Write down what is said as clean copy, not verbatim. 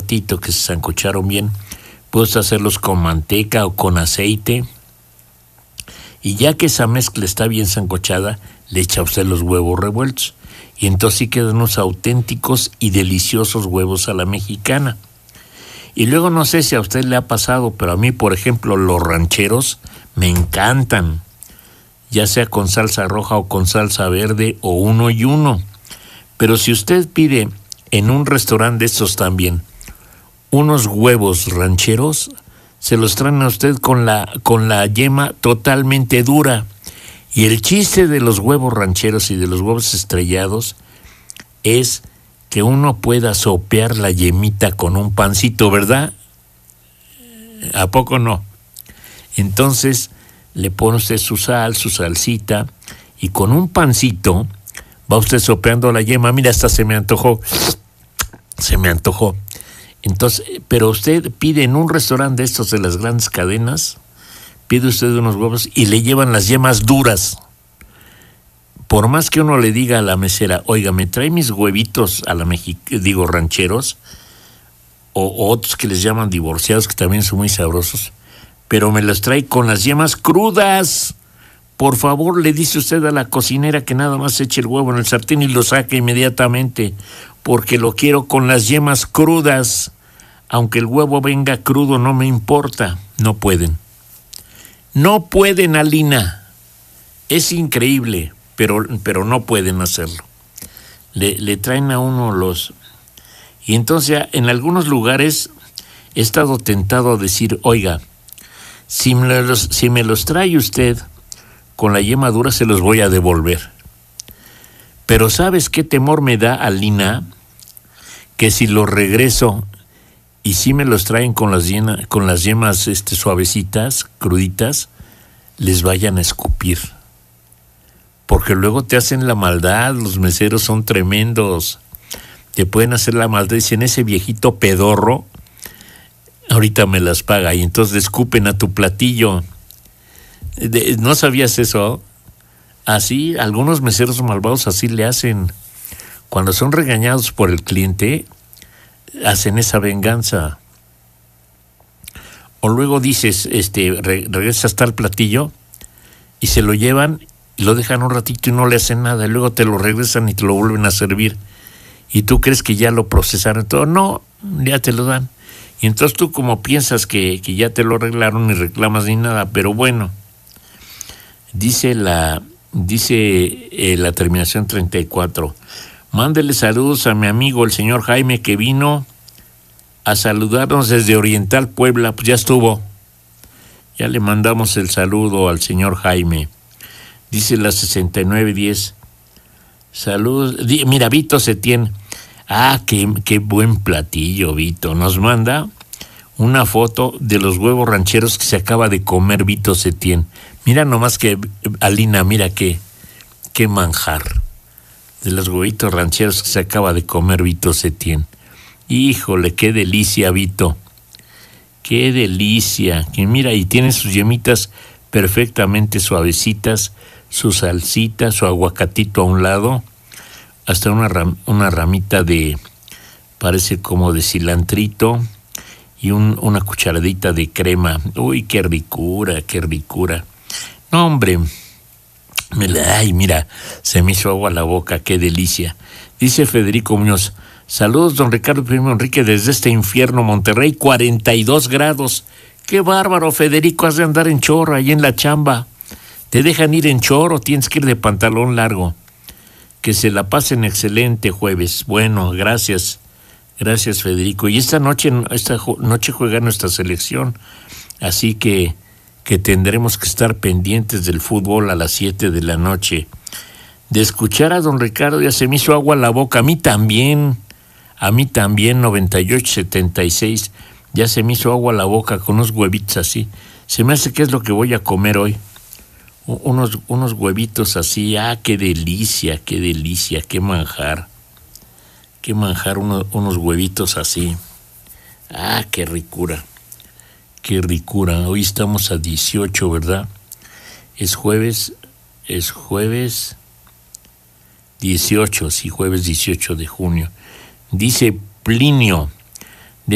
tantito que se sancocharon bien, puedes hacerlos con manteca o con aceite. Y ya que esa mezcla está bien sancochada, le echa usted los huevos revueltos. Y entonces sí quedan unos auténticos y deliciosos huevos a la mexicana. Y luego no sé si a usted le ha pasado, pero a mí, por ejemplo, los rancheros me encantan. Ya sea con salsa roja o con salsa verde o uno y uno. Pero si usted pide en un restaurante de estos también unos huevos rancheros, se los traen a usted con la yema totalmente dura. Y el chiste de los huevos rancheros y de los huevos estrellados es que uno pueda sopear la yemita con un pancito, ¿verdad? ¿A poco no? Entonces le pone usted su sal, su salsita, y con un pancito va usted sopeando la yema. Mira, hasta se me antojó. Entonces, pero usted pide en un restaurante de estos de las grandes cadenas, pide usted unos huevos y le llevan las yemas duras. Por más que uno le diga a la mesera, oiga, me trae mis huevitos a la rancheros, o otros que les llaman divorciados, que también son muy sabrosos, pero me los trae con las yemas crudas. Por favor, le dice usted a la cocinera que nada más eche el huevo en el sartén y lo saque inmediatamente, porque lo quiero con las yemas crudas. Aunque el huevo venga crudo, no me importa. No pueden. No pueden, Alina. Es increíble, pero no pueden hacerlo. Le traen a uno los... Y entonces en algunos lugares he estado tentado a decir, oiga, si me los trae usted con la yema dura, se los voy a devolver. Pero ¿sabes qué temor me da, Alina? Que si los regreso y si me los traen con las yemas suavecitas, cruditas, les vayan a escupir. Porque luego te hacen la maldad, los meseros son tremendos. Te pueden hacer la maldad, dicen, ese viejito pedorro ahorita me las paga, y entonces le escupen a tu platillo. ¿No sabías eso? Así, algunos meseros malvados así le hacen. Cuando son regañados por el cliente, hacen esa venganza. O luego dices, regresas tal platillo y se lo llevan, lo dejan un ratito y no le hacen nada, y luego te lo regresan y te lo vuelven a servir. Y tú crees que ya lo procesaron todo. No, ya te lo dan. Y entonces tú como piensas que ya te lo arreglaron, ni reclamas ni nada, pero bueno. Dice la terminación 34. Mándele saludos a mi amigo el señor Jaime, que vino a saludarnos desde Oriental, Puebla. Pues ya estuvo. Ya le mandamos el saludo al señor Jaime. Dice la 6910. Saludos. Mira, Vito Setién. Ah, qué buen platillo, Vito. Nos manda una foto de los huevos rancheros que se acaba de comer Vito Setién. Mira nomás que, Alina, mira qué manjar. De los huevitos rancheros que se acaba de comer Vito Setién. Híjole, qué delicia, Vito. Qué delicia. Que mira, y tiene sus yemitas perfectamente suavecitas, su salsita, su aguacatito a un lado, hasta una ramita de, parece como de cilantrito, y una cucharadita de crema. Uy, qué ricura, qué ricura. No, hombre, ay, mira, se me hizo agua la boca, qué delicia. Dice Federico Muñoz, saludos, don Ricardo Primo Enrique, desde este infierno, Monterrey, 42 grados. Qué bárbaro, Federico, has de andar en chorro ahí en la chamba. ¿Te dejan ir en chorro? Tienes que ir de pantalón largo. Que se la pasen excelente jueves. Bueno, gracias. Gracias, Federico. Y esta noche juega nuestra selección. Así que tendremos que estar pendientes del fútbol a las 7 de la noche. De escuchar a don Ricardo ya se me hizo agua la boca. A mí también, 98-76. Ya se me hizo agua la boca con unos huevitos así. Se me hace que es lo que voy a comer hoy. Unos huevitos así. Ah, qué delicia, qué manjar. Qué manjar unos huevitos así. Ah, qué ricura. Qué ricura. Hoy estamos a 18, ¿verdad? Es jueves 18, sí, jueves 18 de junio. Dice Plinio,